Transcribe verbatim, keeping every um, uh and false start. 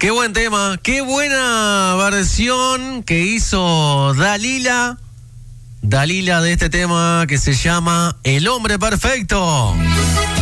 Qué buen tema, qué buena versión que hizo Dalila. Dalila de este tema que se llama El Hombre Perfecto.